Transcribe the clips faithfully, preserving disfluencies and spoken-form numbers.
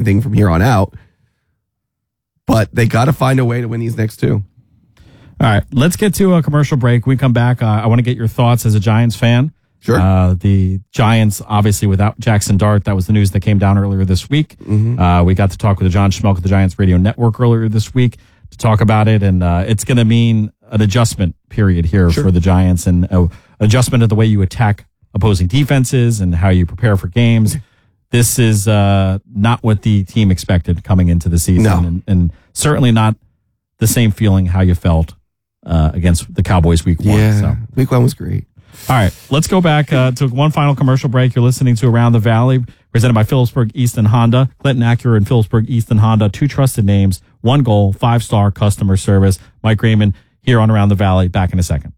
anything from here on out. But they got to find a way to win these next two. All right, let's get to a commercial break. When we come back, uh, I want to get your thoughts as a Giants fan. Sure. Uh, the Giants, obviously, without Jackson Dart, that was the news that came down earlier this week. Mm-hmm. Uh, we got to talk with John Schmelk of the Giants Radio Network earlier this week to talk about it, and uh, it's going to mean an adjustment period here sure. for the Giants, and uh, adjustment of the way you attack opposing defenses and how you prepare for games. This is uh, not what the team expected coming into the season, no. and, and certainly not the same feeling how you felt uh, against the Cowboys week one. Yeah, so. week one was great. All right, let's go back uh, to one final commercial break. You're listening to Around the Valley, presented by Phillipsburg Easton Honda. Clinton Acura and Phillipsburg Easton Honda, two trusted names, one goal, five-star customer service. Mike Raymond here on Around the Valley. Back in a second.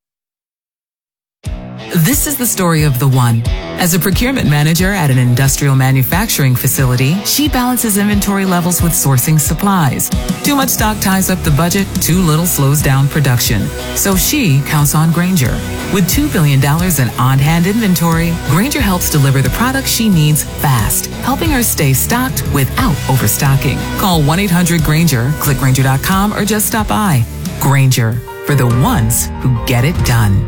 This is the story of the one. As a procurement manager at an industrial manufacturing facility, she balances inventory levels with sourcing supplies. Too much stock ties up the budget, too little slows down production. So she counts on Grainger. With two billion dollars in on-hand inventory, Grainger helps deliver the products she needs fast, helping her stay stocked without overstocking. Call one eight hundred Grainger, click Grainger dot com, or just stop by. Grainger, for the ones who get it done.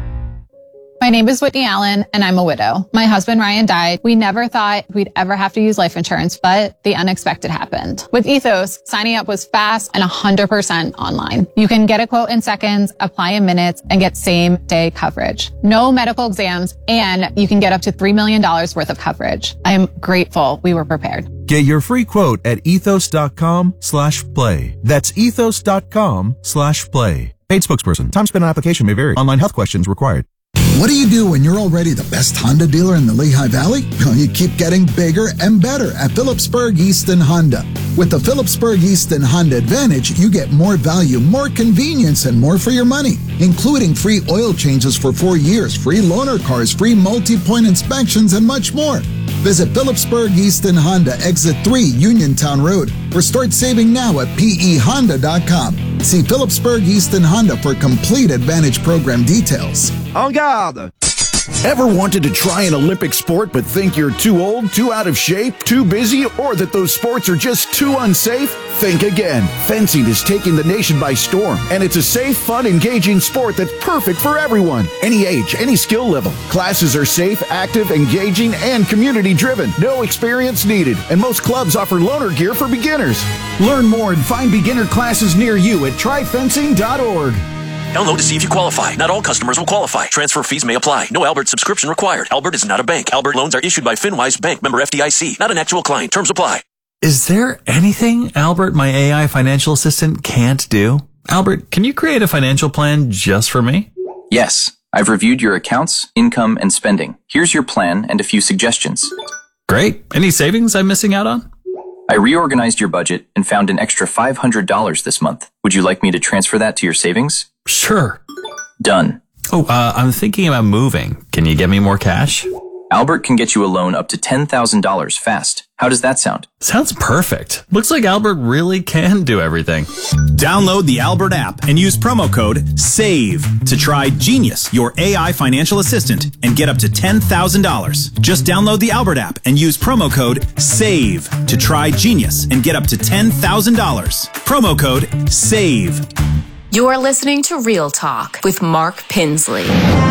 My name is Whitney Allen, and I'm a widow. My husband, Ryan, died. We never thought we'd ever have to use life insurance, but the unexpected happened. With Ethos, signing up was fast and one hundred percent online. You can get a quote in seconds, apply in minutes, and get same-day coverage. No medical exams, and you can get up to three million dollars worth of coverage. I am grateful we were prepared. Get your free quote at ethos.com slash play. That's ethos.com slash play. Paid spokesperson. Time spent on application may vary. Online health questions required. What do you do when you're already the best Honda dealer in the Lehigh Valley? Well, you keep getting bigger and better at Phillipsburg Easton Honda. With the Phillipsburg Easton Honda Advantage, you get more value, more convenience, and more for your money, including free oil changes for four years, free loaner cars, free multi-point inspections, and much more. Visit Phillipsburg Easton Honda, Exit three, Uniontown Road, or start saving now at P E honda dot com. See Phillipsburg Easton Honda for complete Advantage program details. En garde! Ever wanted to try an Olympic sport but think you're too old, too out of shape, too busy, or that those sports are just too unsafe? Think again. Fencing is taking the nation by storm, and it's a safe, fun, engaging sport that's perfect for everyone. Any age, any skill level. Classes are safe, active, engaging, and community-driven. No experience needed, and most clubs offer loaner gear for beginners. Learn more and find beginner classes near you at try fencing dot org. Download to see if you qualify. Not all customers will qualify. Transfer fees may apply. No Albert subscription required. Albert is not a bank. Albert loans are issued by FinWise Bank, member F D I C. Not an actual client. Terms apply. Is there anything Albert, my A I financial assistant, can't do? Albert, can you create a financial plan just for me? Yes. I've reviewed your accounts, income, and spending. Here's your plan and a few suggestions. Great. Any savings I'm missing out on? I reorganized your budget and found an extra five hundred dollars this month. Would you like me to transfer that to your savings? Sure. Done. Oh, uh, I'm thinking about moving. Can you get me more cash? Albert can get you a loan up to ten thousand dollars fast. How does that sound? Sounds perfect. Looks like Albert really can do everything. Download the Albert app and use promo code SAVE to try Genius, your A I financial assistant, and get up to ten thousand dollars. Just download the Albert app and use promo code SAVE to try Genius and get up to ten thousand dollars. Promo code SAVE. You're listening to Real Talk with Mark Pinsley.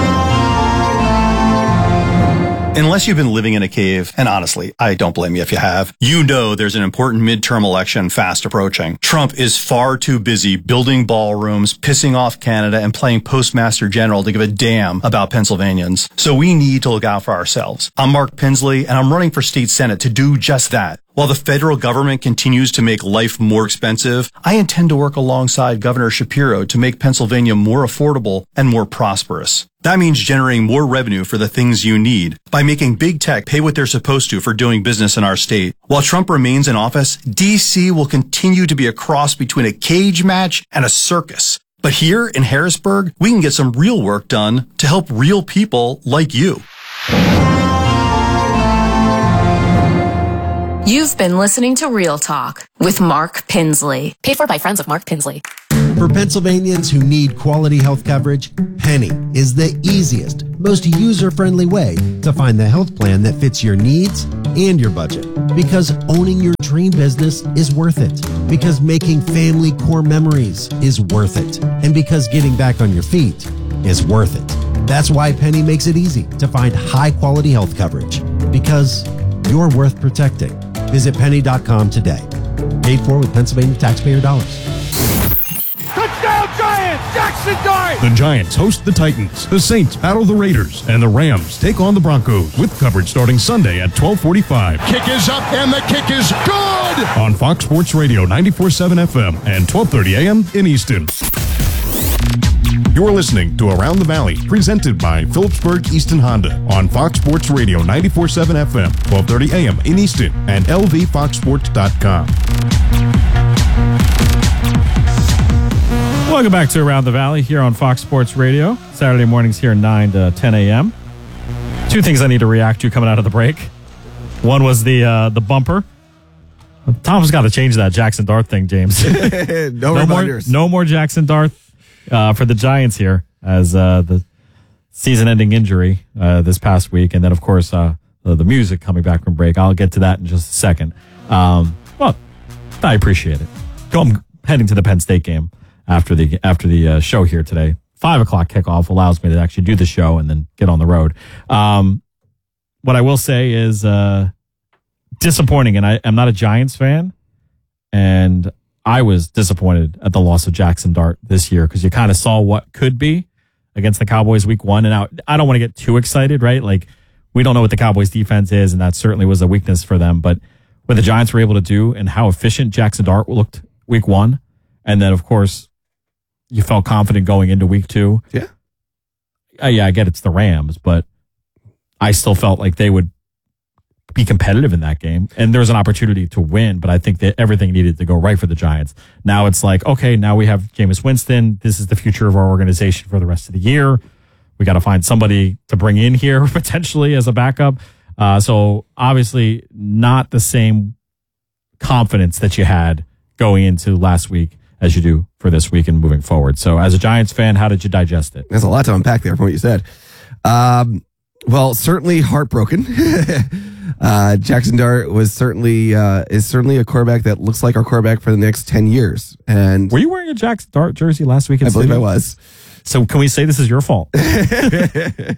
Unless you've been living in a cave, and honestly, I don't blame you if you have, you know there's an important midterm election fast approaching. Trump is far too busy building ballrooms, pissing off Canada, and playing Postmaster General to give a damn about Pennsylvanians. So we need to look out for ourselves. I'm Mark Pinsley, and I'm running for state senate to do just that. While the federal government continues to make life more expensive, I intend to work alongside Governor Shapiro to make Pennsylvania more affordable and more prosperous. That means generating more revenue for the things you need by making big tech pay what they're supposed to for doing business in our state. While Trump remains in office, D C will continue to be a cross between a cage match and a circus. But here in Harrisburg, we can get some real work done to help real people like you. You've been listening to Real Talk with Mark Pinsley. Paid for by friends of Mark Pinsley. For Pennsylvanians who need quality health coverage, Penny is the easiest, most user-friendly way to find the health plan that fits your needs and your budget. Because owning your dream business is worth it. Because making family core memories is worth it. And because getting back on your feet is worth it. That's why Penny makes it easy to find high-quality health coverage. Because you're worth protecting. Visit penny dot com today. Paid for with Pennsylvania taxpayer dollars. Touchdown Giants! Jackson Dart! The Giants host the Titans. The Saints battle the Raiders. And the Rams take on the Broncos. With coverage starting Sunday at twelve forty-five. Kick is up and the kick is good! On Fox Sports Radio ninety-four point seven F M and twelve thirty A M in Easton. You're listening to Around the Valley, presented by Phillipsburg Easton Honda on Fox Sports Radio ninety-four point seven F M, twelve thirty A M in Easton, and L V fox sports dot com. Welcome back to Around the Valley here on Fox Sports Radio. Saturday mornings here nine to ten A M. Two things I need to react to coming out of the break. One was the uh, the bumper. Tom's got to change that Jackson Dart thing, James. no, no reminders. More, no more Jackson Dart uh, for the Giants here as uh, the season-ending injury uh, this past week. And then, of course, uh, the, the music coming back from break. I'll get to that in just a second. Um, well, I appreciate it. Go, I'm heading to the Penn State game after the after the uh, show here today. Five o'clock kickoff allows me to actually do the show and then get on the road. Um, what I will say is uh, disappointing, and I, I'm not a Giants fan, and I was disappointed at the loss of Jackson Dart this year because you kind of saw what could be against the Cowboys week one. And now I don't want to get too excited, right? Like, we don't know what the Cowboys defense is, and that certainly was a weakness for them. But what the Giants were able to do and how efficient Jackson Dart looked week one, and then, of course, you felt confident going into week two. Yeah. Uh, yeah, I get it's the Rams, but I still felt like they would be competitive in that game. And there was an opportunity to win, but I think that everything needed to go right for the Giants. Now it's like, okay, now we have Jameis Winston. This is the future of our organization for the rest of the year. We got to find somebody to bring in here potentially as a backup. Uh, so obviously not the same confidence that you had going into last week as you do for this week and moving forward. So as a Giants fan, how did you digest it? There's a lot to unpack there from what you said. Um, well, certainly heartbroken. uh, Jackson Dart was certainly, uh, is certainly a quarterback that looks like our quarterback for the next ten years. And were you wearing a Jackson Dart jersey last week? I believe I was. So can we say this is your fault? uh,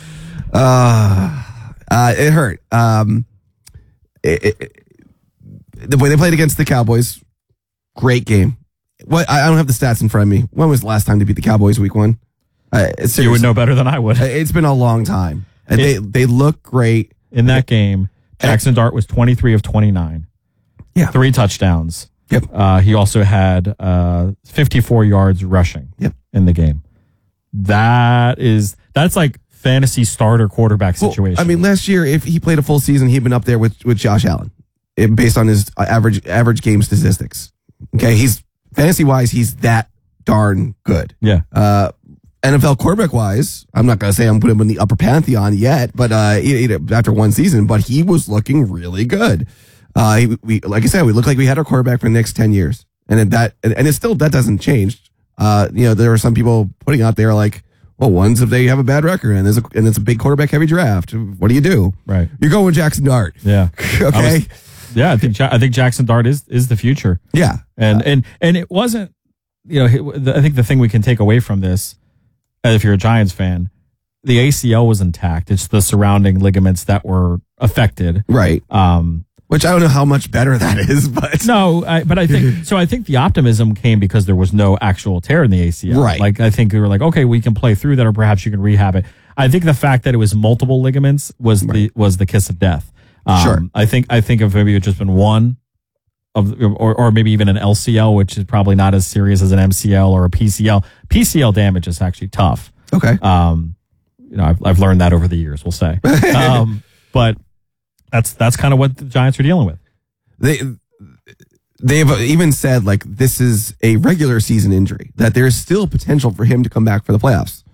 uh, it hurt. Um, it, it, the way they played against the Cowboys, great game. What I don't have the stats in front of me. When was the last time they beat the Cowboys week one? Uh, you would know better than I would. It's been a long time. And it, they they look great. In that game, Jackson Dart was twenty-three of twenty-nine. Yeah. Three touchdowns. Yep. Uh, he also had uh, fifty-four yards rushing yep. in the game. That is, that's like fantasy starter quarterback situation. Well, I mean, last year, if he played a full season, he'd been up there with, with Josh Allen it, based on his average average game statistics. Okay, he's fantasy wise, he's that darn good. Yeah. Uh, N F L quarterback wise, I'm not going to say I'm putting him in the upper pantheon yet, but uh, he, he, after one season, but he was looking really good. Uh, he, we, like I said, we look like we had our quarterback for the next ten years, and it, that, and, and it's still that doesn't change. Uh, you know, there are some people putting out there like, well, one's if they have a bad record and there's a, and it's a big quarterback heavy draft. What do you do? Right. You're going with Jackson Dart. Yeah. Okay. Was, yeah, I think I think Jackson Dart is is the future. Yeah. And and and it wasn't, you know, I think the thing we can take away from this, if you're a Giants fan, the A C L was intact. It's the surrounding ligaments that were affected. Right. Um, Which I don't know how much better that is, but no, I, but I think so. I think the optimism came because there was no actual tear in the A C L. Right. Like I think we were like, okay, we can play through that, or perhaps you can rehab it. I think the fact that it was multiple ligaments was right. the was the kiss of death. Um, sure. I think I think if maybe it had just been one of, or or maybe even an L C L, which is probably not as serious as an M C L or a P C L. P C L damage is actually tough. Okay. Um, you know, I've I've learned that over the years. We'll say. Um, but. That's that's kind of what the Giants are dealing with. They they've even said like this is a regular season injury, that there's still potential for him to come back for the playoffs.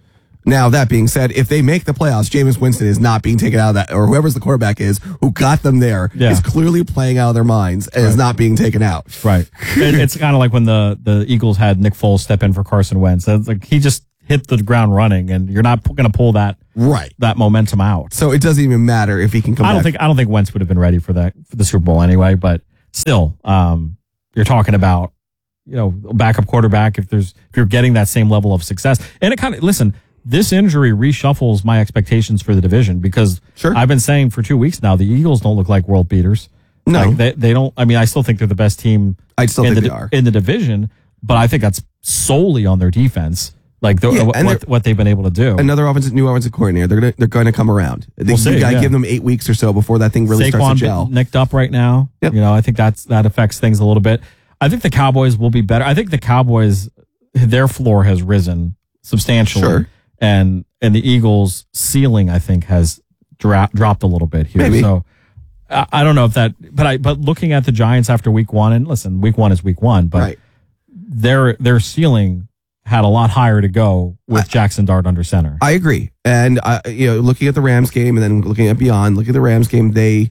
Now, that being said, if they make the playoffs, Jameis Winston is not being taken out of that, or whoever's the quarterback is who got them there Yeah. is clearly playing out of their minds and is Right. not being taken out. Right. It, it's kind of like when the, the Eagles had Nick Foles step in for Carson Wentz. It's like he just hit the ground running, and you're not going to pull that right that momentum out. So it doesn't even matter if he can come I don't back. think I don't think Wentz would have been ready for that for the Super Bowl anyway. But still, um, you're talking about you know a backup quarterback. If there's if you're getting that same level of success, and it kind of listen. This injury reshuffles my expectations for the division because sure. I've been saying for two weeks now the Eagles don't look like world beaters. No. Like they they don't. I mean, I still think they're the best team. I still in think the, they are in the division, but I think that's solely on their defense. Like the, Yeah, what, and what they're- what they've been able to do. Another offensive, new offensive coordinator. They're gonna they're going to come around. They, We'll see, you got to yeah. give them eight weeks or so before that thing really starts Saquon to gel. nicked up right now. Yep. You know, I think that's that affects things a little bit. I think the Cowboys will be better. I think the Cowboys, their floor has risen substantially, Sure. and and the Eagles' ceiling, I think, has dra- dropped a little bit here. Maybe. So I, I don't know if that, but I but looking at the Giants after week one, and listen, week one is week one, but Right. their their ceiling had a lot higher to go with Jackson Dart under center. I agree. And I, you know, looking at the Rams game and then looking at beyond, looking at the Rams game, they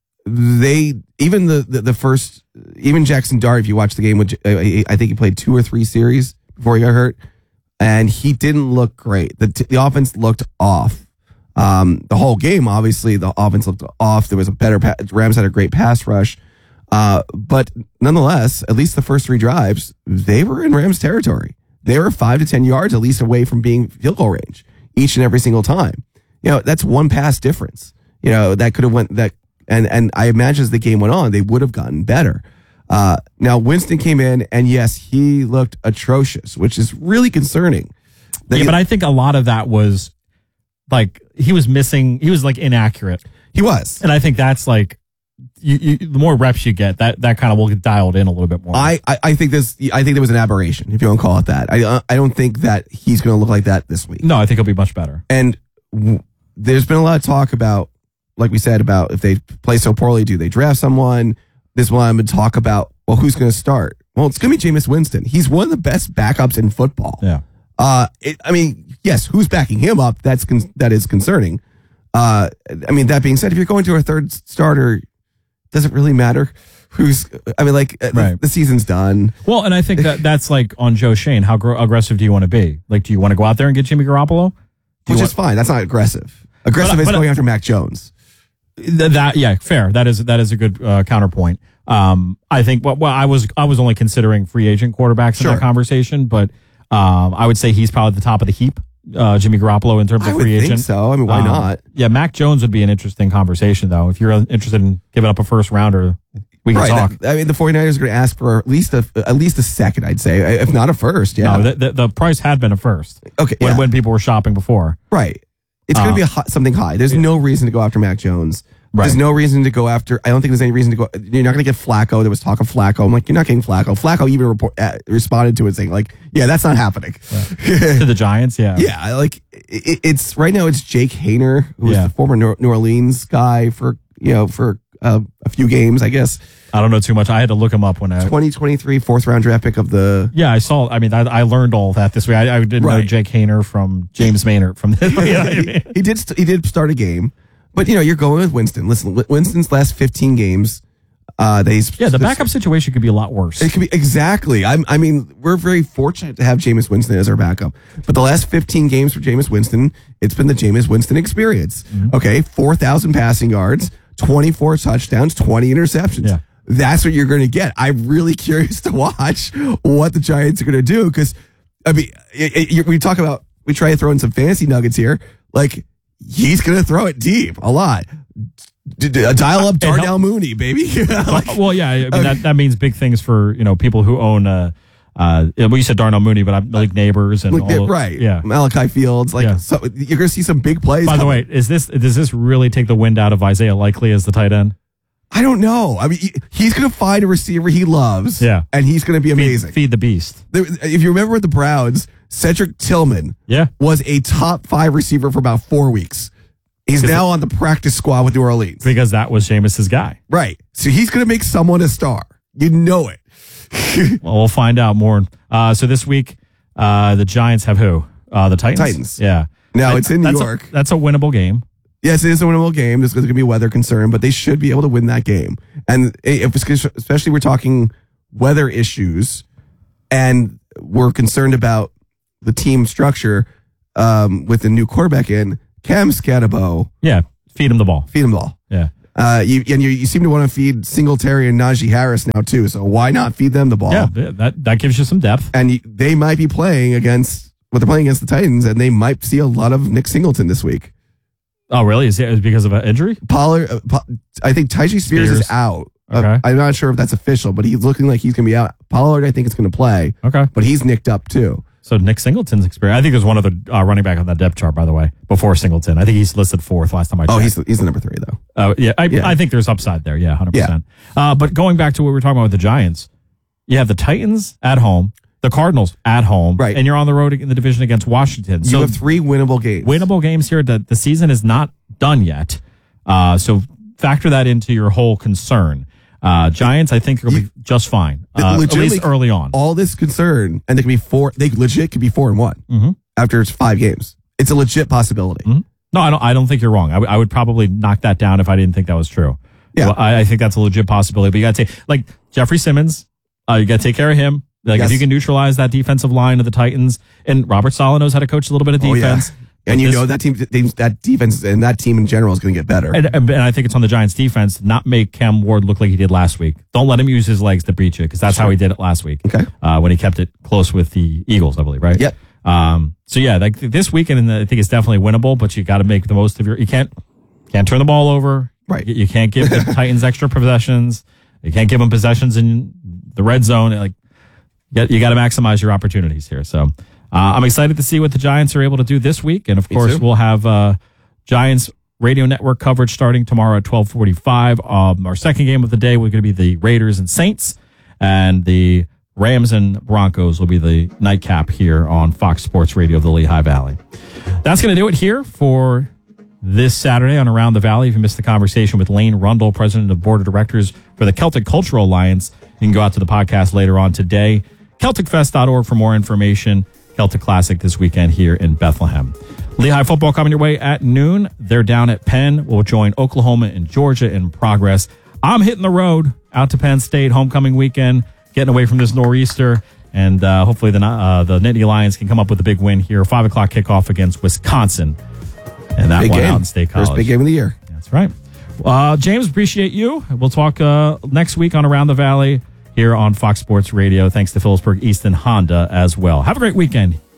they even the the, the first even Jackson Dart, if you watch the game, which I think he played two or three series before he got hurt, and he didn't look great. The t- the offense looked off. Um, the whole game, obviously, the offense looked off. There was a better pa- Rams had a great pass rush, uh, but nonetheless, at least the first three drives, they were in Rams territory. They were five to ten yards at least away from being field goal range each and every single time. You know, that's one pass difference. You know, that could have went that, and and I imagine as the game went on, they would have gotten better. Uh, now Winston came in, and yes, he looked atrocious, which is really concerning. That Yeah, he- but I think a lot of that was like he was missing. He was like inaccurate. He was, and I think that's like you, you, the more reps you get, that that kind of will get dialed in a little bit more. I, I, I think this. I think there was an aberration, if you want to call it that. I, uh, I don't think that he's going to look like that this week. No, I think he'll be much better. And w- there's been a lot of talk about, like we said, about if they play so poorly, do they draft someone? This one I'm going to talk about. Well, who's going to start? Well, it's going to be Jameis Winston. He's one of the best backups in football. Yeah. Uh, it, I mean, yes, who's backing him up? That's con- that is concerning. Uh, I mean, that being said, if you're going to a third starter, does it really matter who's? I mean, like uh, Right. the, the season's done. Well, and I think that that's like on Joe Shane. How gr- aggressive do you want to be? Like, do you want to go out there and get Jimmy Garoppolo? Do Which you is fine. That's not aggressive. Aggressive But- is but- going after Mac Jones. Th- That yeah, fair. That is that is a good uh, counterpoint. Um, I think well, well, I was I was only considering free agent quarterbacks in Sure. that conversation, but um, I would say he's probably at the top of the heap. Uh, Jimmy Garoppolo in terms I of would free think agent. so. I mean, why Um, not? Yeah, Mac Jones would be an interesting conversation though. If you're interested in giving up a first rounder, we can right. talk. that- I mean, the 49ers are going to ask for at least a at least a second, I'd say, if not a first. Yeah. No, the, the, the price had been a first. Okay, When, yeah. when people were shopping before. Right. It's going Uh, to be a hot, something high. There's no reason to go after Mac Jones. Right. There's no reason to go after. I don't think there's any reason to go. You're not going to get Flacco. There was talk of Flacco. I'm like, you're not getting Flacco. Flacco even report, uh, responded to it saying, like, yeah, that's not happening. to the Giants, yeah. Yeah, like it, it's right now. It's Jake Hayner, who was Yeah. the former New New Orleans guy for you know for uh, a few games, I guess. I don't know too much. I had to look him up when I. twenty twenty-three fourth round draft pick of the. Yeah, I saw. I mean, I, I learned all that this week. I, I didn't know Right. Jake Hayner from James Maynard from. You know what I mean? he did. St- he did start a game, but you know you're going with Winston. Listen, Wi- Winston's last fifteen games, uh, that he's Yeah, the backup situation could be a lot worse. It could be exactly. I'm, I mean, we're very fortunate to have Jameis Winston as our backup. But the last fifteen games for Jameis Winston, it's been the Jameis Winston experience. Mm-hmm. Okay, four thousand passing yards, twenty-four touchdowns, twenty interceptions. Yeah. That's what you're going to get. I'm really curious to watch what the Giants are going to do because, I mean, it, it, we talk about we try to throw in some fantasy nuggets here. Like he's going to throw it deep a lot. D- d- dial up Darnell Mooney, baby. Like, well, yeah, I mean, that, that means big things for you know people who own. Uh, uh, well, you said Darnell Mooney, but I'm like neighbors and Like, all, right, Yeah. Malachi Fields, like Yeah. so you're gonna see some big plays. By the coming. way, is this does this really take the wind out of Isaiah Likely as the tight end? I don't know. I mean, he- he's gonna find a receiver he loves, Yeah. and he's gonna be amazing. Feed, feed the beast. There- if you remember with the Browns, Cedric Tillman, Yeah. was a top five receiver for about four weeks. He's now on the practice squad with New Orleans, Because that was Jameis's guy. right? So he's gonna make someone a star. You know it. Well, we'll find out more. Uh, so this week, uh, the Giants have who? Uh, the Titans. Titans. Yeah. No, I- it's in New that's a- York. that's a winnable game. Yes, it is a winnable game. There's going to be a weather concern, but they should be able to win that game. And if, especially we're talking weather issues, and we're concerned about the team structure um, with the new quarterback in Cam Scatabo. Yeah, feed him the ball. Feed him the ball. Yeah. Uh, you, and you, you seem to want to feed Singletary and Najee Harris now too. So why not feed them the ball? Yeah, that that gives you some depth. And you, they might be playing against, well, they're playing against the Titans, and they might see a lot of Nick Singleton this week. Oh, really? Is it because of an injury? Pollard, uh, Po- I think Tyjae Spears, Spears. is out. Okay. Uh, I'm not sure if that's official, but he's looking like he's going to be out. Pollard, I think, is going to play. Okay. But he's nicked up too. So Nick Singleton's experience. I think there's one other uh, running back on that depth chart, by the way, before Singleton. I think he's listed fourth last time I checked. Oh, he's he's the number three though. Oh, yeah. I, Yeah. I think there's upside there. Yeah, one hundred percent. Uh, but going back to what we were talking about with the Giants, you have the Titans at home, the Cardinals at home, Right. and you're on the road in the division against Washington. You So have three winnable games. winnable games here. The, the season is not done yet. Uh, so factor that into your whole concern. Uh, Giants, I think, will be just fine, uh, at Legitimately, least early on. All this concern, and they can be four. They legit could be four and one Mm-hmm. after it's five games. It's a legit possibility. Mm-hmm. No, I don't. I don't think you're wrong. I, w- I would probably knock that down if I didn't think that was true. Yeah. Well, I, I think that's a legit possibility. But you got to take like Jeffrey Simmons. Uh, you got to take care of him. Like Yes. if you can neutralize that defensive line of the Titans, and Robert Saleh knows how to coach a little bit of Oh, yeah. defense. And you This- know that team, that defense, and that team in general is going to get better. And, and I think it's on the Giants defense to not make Cam Ward look like he did last week. Don't let him use his legs to breach it because that's how he did it last week. Okay. Uh, when he kept it close with the Eagles, I believe, right? Yep. Um, so yeah, like this weekend, I think it's definitely winnable, but you got to make the most of your, you can't, can't turn the ball over. Right. You, you can't give the Titans extra possessions. You can't give them possessions in the red zone. Like, you, you got to maximize your opportunities here. So, Uh, I'm excited to see what the Giants are able to do this week. And of Me course, too. we'll have uh, Giants radio network coverage starting tomorrow at twelve forty-five. Um, our second game of the day, we're going to be the Raiders and Saints. And the Rams and Broncos will be the nightcap here on Fox Sports Radio of the Lehigh Valley. That's going to do it here for this Saturday on Around the Valley. If you missed the conversation with Lane Rundle, President of Board of Directors for the Celtic Cultural Alliance, you can go out to the podcast later on today. Celtic Fest dot org for more information. Celtic Classic this weekend here in Bethlehem. Lehigh football coming your way at noon. They're down at Penn. We'll join Oklahoma and Georgia in progress. I'm hitting the road out to Penn State homecoming weekend, getting away from this nor'easter, and uh, hopefully the uh, the Nittany Lions can come up with a big win here. Five o'clock kickoff against Wisconsin, and that Big one game. out in State College. First big game of the year. That's right. Uh, James, appreciate you. We'll talk uh, next week on Around the Valley here on Fox Sports Radio. Thanks to Phillipsburg Easton Honda as well. Have a great weekend.